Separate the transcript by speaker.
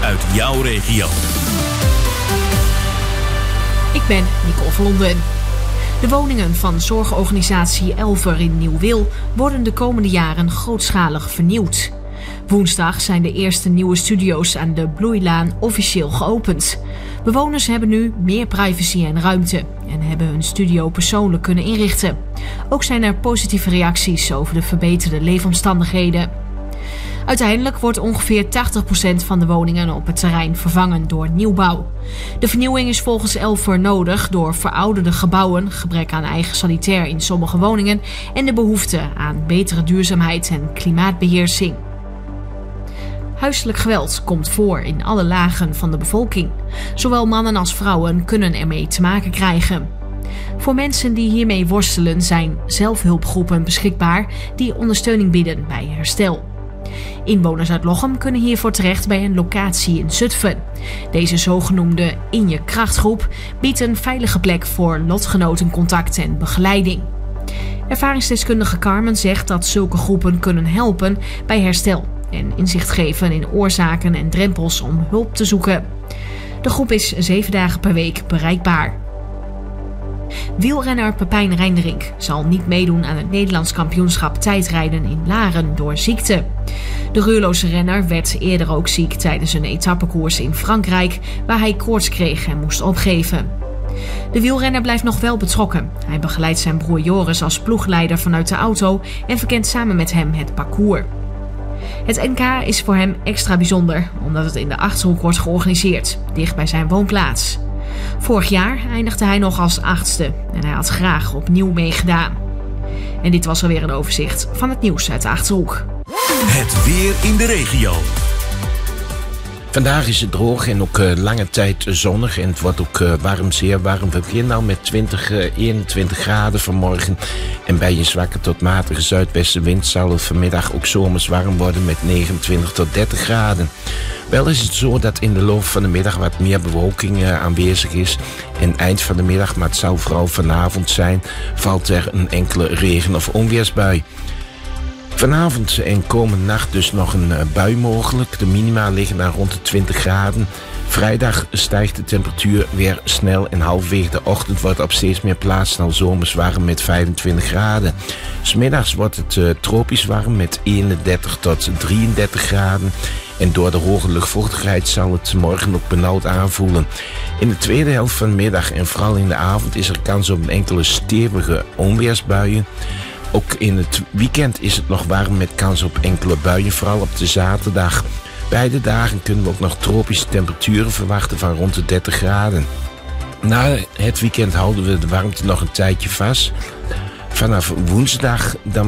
Speaker 1: uit jouw regio.
Speaker 2: Ik ben Nicole Vlonden. De woningen van zorgorganisatie Elver in Nieuw-Wil worden de komende jaren grootschalig vernieuwd. Woensdag zijn de eerste nieuwe studio's aan de Bloeilaan officieel geopend. Bewoners hebben nu meer privacy en ruimte en hebben hun studio persoonlijk kunnen inrichten. Ook zijn er positieve reacties over de verbeterde leefomstandigheden. Uiteindelijk wordt ongeveer 80% van de woningen op het terrein vervangen door nieuwbouw. De vernieuwing is volgens Elver nodig door verouderde gebouwen, gebrek aan eigen sanitair in sommige woningen en de behoefte aan betere duurzaamheid en klimaatbeheersing. Huiselijk geweld komt voor in alle lagen van de bevolking. Zowel mannen als vrouwen kunnen ermee te maken krijgen. Voor mensen die hiermee worstelen zijn zelfhulpgroepen beschikbaar die ondersteuning bieden bij herstel. Inwoners uit Lochem kunnen hiervoor terecht bij een locatie in Zutphen. Deze zogenoemde In Je Krachtgroep biedt een veilige plek voor lotgenotencontact en begeleiding. Ervaringsdeskundige Carmen zegt dat zulke groepen kunnen helpen bij herstel en inzicht geven in oorzaken en drempels om hulp te zoeken. De groep is 7 dagen per week bereikbaar. Wielrenner Pepijn Reijnderink zal niet meedoen aan het Nederlands kampioenschap tijdrijden in Laren door ziekte. De roerloze renner werd eerder ook ziek tijdens een etappekoers in Frankrijk, waar hij koorts kreeg en moest opgeven. De wielrenner blijft nog wel betrokken. Hij begeleidt zijn broer Joris als ploegleider vanuit de auto en verkent samen met hem het parcours. Het NK is voor hem extra bijzonder, omdat het in de Achterhoek wordt georganiseerd, dicht bij zijn woonplaats. Vorig jaar eindigde hij nog als 8e en hij had graag opnieuw meegedaan. En dit was alweer een overzicht van het nieuws uit de Achterhoek.
Speaker 1: Het weer in de regio.
Speaker 3: Vandaag is het droog en ook lange tijd zonnig en het wordt ook warm, zeer warm. We beginnen al met 21 graden vanmorgen. En bij een zwakke tot matige zuidwestenwind zal het vanmiddag ook zomers warm worden met 29 tot 30 graden. Wel is het zo dat in de loop van de middag wat meer bewolking aanwezig is. En eind van de middag, maar het zal vooral vanavond zijn, valt er een enkele regen- of onweersbui. Vanavond en komende nacht dus nog een bui mogelijk. De minima liggen daar rond de 20 graden. Vrijdag stijgt de temperatuur weer snel en halverwege de ochtend wordt op steeds meer plaatsen al zomers warm met 25 graden. 'S Middags wordt het tropisch warm met 31 tot 33 graden. En door de hoge luchtvochtigheid zal het morgen ook benauwd aanvoelen. In de tweede helft van de middag en vooral in de avond is er kans op een enkele stevige onweersbuien. Ook in het weekend is het nog warm met kans op enkele buien, vooral op de zaterdag. Beide dagen kunnen we ook nog tropische temperaturen verwachten van rond de 30 graden. Na het weekend houden we de warmte nog een tijdje vast. Vanaf woensdag dan